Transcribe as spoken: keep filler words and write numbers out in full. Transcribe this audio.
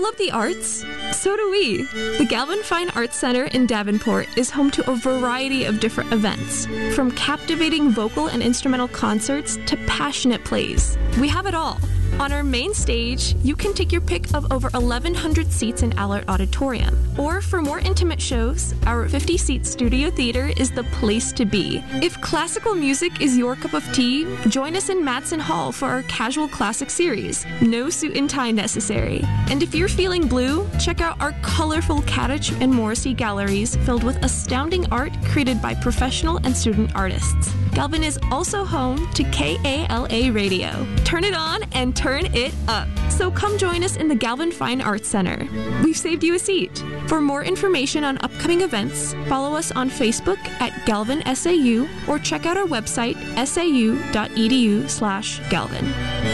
love the arts? So do we. The Galvin Fine Arts Center in Davenport is home to a variety of different events, from captivating vocal and instrumental concerts to passionate plays. We have it all. On our main stage, you can take your pick of over eleven hundred seats in Allard Auditorium. Or for more intimate shows, our fifty-seat studio theater is the place to be. If classical music is your cup of tea, join us in Madsen Hall for our Casual Classic series. No suit and tie necessary. And if you're feeling blue, check out our colorful Cattach and Morrissey galleries filled with astounding art created by professional and student artists. Galvin is also home to K A L A Radio. Turn it on and turn it up. So come join us in the Galvin Fine Arts Center. We've saved you a seat. For more information on upcoming events, follow us on Facebook at Galvin S A U or check out our website, s a u dot e d u slash galvin.